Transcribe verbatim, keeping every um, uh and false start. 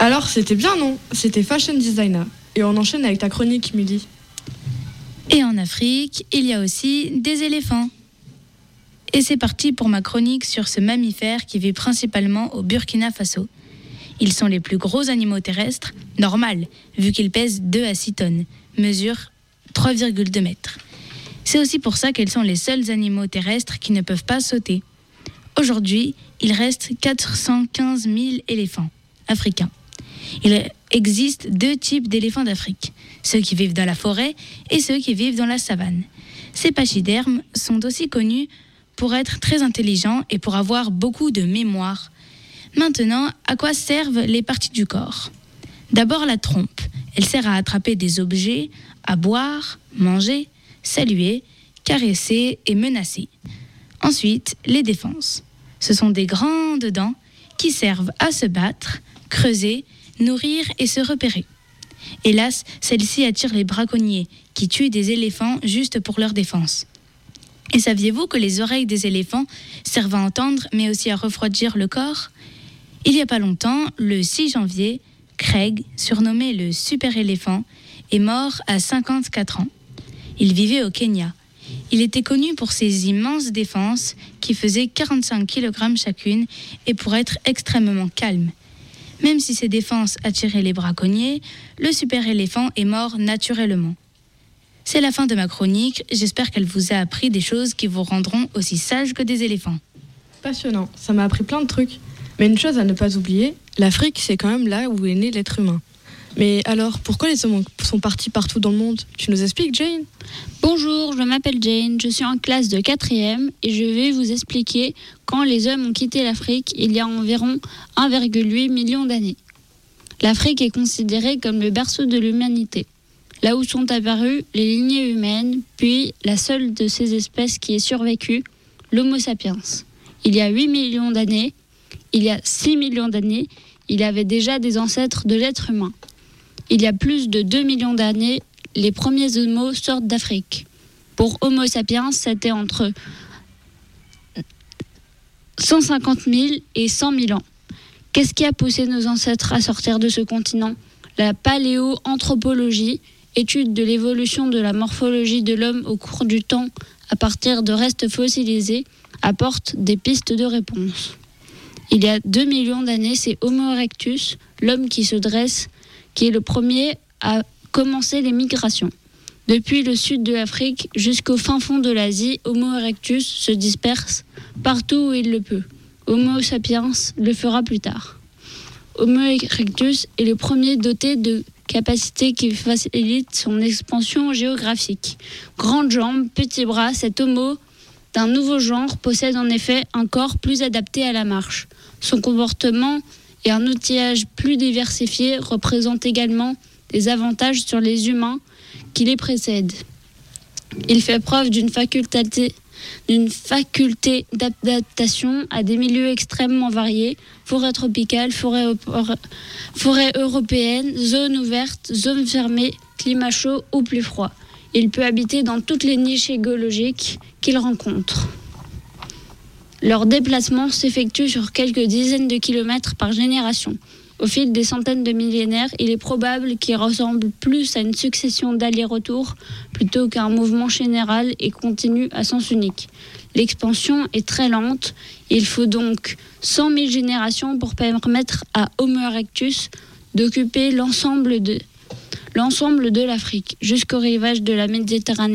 Alors, c'était bien, non? C'était fashion designer. Et on enchaîne avec ta chronique, Milly. Et en Afrique, il y a aussi des éléphants. Et c'est parti pour ma chronique sur ce mammifère qui vit principalement au Burkina Faso. Ils sont les plus gros animaux terrestres, normal, vu qu'ils pèsent deux à six tonnes, mesurent trois virgule deux mètres. C'est aussi pour ça qu'ils sont les seuls animaux terrestres qui ne peuvent pas sauter. Aujourd'hui, il reste quatre cent quinze mille éléphants africains. Il existe deux types d'éléphants d'Afrique, ceux qui vivent dans la forêt et ceux qui vivent dans la savane. Ces pachydermes sont aussi connus pour être très intelligents et pour avoir beaucoup de mémoire. Maintenant, à quoi servent les parties du corps? D'abord la trompe. Elle sert à attraper des objets, à boire, manger, saluer, caresser et menacer. Ensuite, les défenses. Ce sont des grandes dents qui servent à se battre, creuser, nourrir et se repérer. Hélas, celles-ci attirent les braconniers qui tuent des éléphants juste pour leur défense. Et saviez-vous que les oreilles des éléphants servent à entendre mais aussi à refroidir le corps? Il n'y a pas longtemps, le six janvier, Craig, surnommé le super éléphant, est mort à cinquante-quatre ans. Il vivait au Kenya. Il était connu pour ses immenses défenses qui faisaient quarante-cinq kilogrammes chacune et pour être extrêmement calme. Même si ces défenses attiraient les braconniers, le super éléphant est mort naturellement. C'est la fin de ma chronique, j'espère qu'elle vous a appris des choses qui vous rendront aussi sages que des éléphants. Passionnant, ça m'a appris plein de trucs. Mais une chose à ne pas oublier, l'Afrique c'est quand même là où est né l'être humain. Mais alors, pourquoi les hommes sont partis partout dans le monde? Tu nous expliques, Jane? Bonjour, je m'appelle Jane, je suis en classe de quatrième et je vais vous expliquer quand les hommes ont quitté l'Afrique il y a environ un virgule huit million d'années. L'Afrique est considérée comme le berceau de l'humanité, là où sont apparues les lignées humaines, puis la seule de ces espèces qui ait survécu, l'Homo sapiens. Il y a huit millions d'années, il y a six millions d'années, il y avait déjà des ancêtres de l'être humain. Il y a plus de deux millions d'années, les premiers Homo sortent d'Afrique. Pour Homo sapiens, c'était entre cent cinquante mille et cent mille ans. Qu'est-ce qui a poussé nos ancêtres à sortir de ce continent? La paléoanthropologie, étude de l'évolution de la morphologie de l'homme au cours du temps à partir de restes fossilisés, apporte des pistes de réponse. Il y a deux millions d'années, c'est Homo erectus, l'homme qui se dresse, qui est le premier à commencer les migrations. Depuis le sud de l'Afrique jusqu'au fin fond de l'Asie, Homo erectus se disperse partout où il le peut. Homo sapiens le fera plus tard. Homo erectus est le premier doté de capacités qui facilitent son expansion géographique. Grandes jambes, petits bras, cet homo d'un nouveau genre possède en effet un corps plus adapté à la marche. Son comportement et un outillage plus diversifié représentent également des avantages sur les humains qui les précèdent. Il fait preuve d'une faculté, d'une faculté d'adaptation à des milieux extrêmement variés, forêt tropicale, forêt, forêt européenne, zone ouverte, zone fermée, climat chaud ou plus froid. Il peut habiter dans toutes les niches écologiques qu'il rencontre. Leur déplacement s'effectue sur quelques dizaines de kilomètres par génération. Au fil des centaines de millénaires, il est probable qu'il ressemble plus à une succession d'allers-retours plutôt qu'à un mouvement général et continu à sens unique. L'expansion est très lente. Il faut donc cent mille générations pour permettre à Homo erectus d'occuper l'ensemble de, l'ensemble de l'Afrique jusqu'au rivage de la Méditerranée.